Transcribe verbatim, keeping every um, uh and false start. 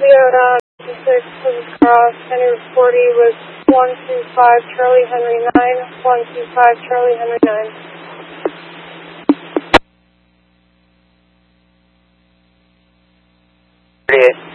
Toyota six Plymouth Cross, Henry forty with one two five Charlie Henry nine, one two five Charlie Henry nine. thirty-eight.